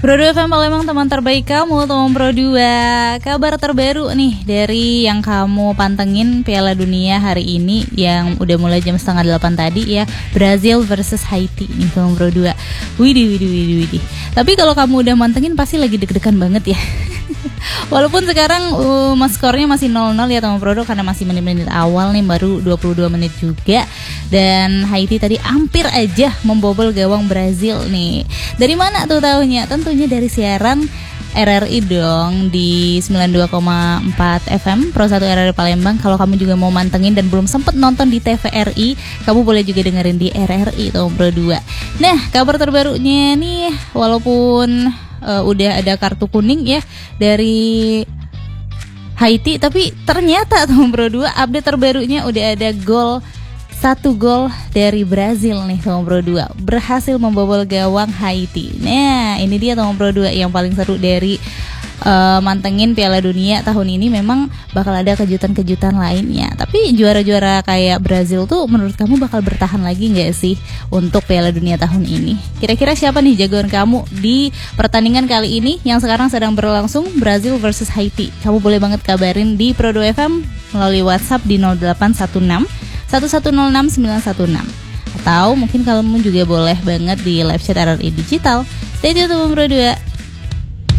Pro 2 FM Palembang, teman terbaik kamu, teman Pro 2. Kabar terbaru nih dari yang kamu pantengin Piala Dunia hari ini yang udah mulai jam 7:30 tadi ya. Brazil versus Haiti nih teman Pro 2. Widih. Tapi kalau kamu udah mantengin pasti lagi deg-degan banget ya. Walaupun sekarang skornya masih 0-0 ya teman Pro 2 karena masih menit-menit awal nih, baru 22 menit juga. Dan Haiti tadi hampir aja membobol gawang Brazil nih. Dari mana tuh taunya? Tentunya dari siaran RRI dong di 92,4 FM Pro 1 RRI Palembang. Kalau kamu juga mau mantengin dan belum sempet nonton di TVRI, kamu boleh juga dengerin di RRI tuh Pro 2. Nah, kabar terbarunya nih, walaupun udah ada kartu kuning ya dari Haiti, tapi ternyata tuh Pro 2 update terbarunya udah ada satu gol dari Brazil nih teman Pro 2, berhasil membobol gawang Haiti. Nah ini dia teman Pro 2 yang paling seru dari mantengin Piala Dunia tahun ini. Memang bakal ada kejutan-kejutan lainnya, tapi juara-juara kayak Brazil tuh menurut kamu bakal bertahan lagi gak sih untuk Piala Dunia tahun ini? Kira-kira siapa nih jagoan kamu di pertandingan kali ini yang sekarang sedang berlangsung, Brazil versus Haiti? Kamu boleh banget kabarin di Pro 2 FM melalui WhatsApp di 0816 1106 916, atau mungkin kamu juga boleh banget di live chat RRI Digital. Stay tune teman Pro 2.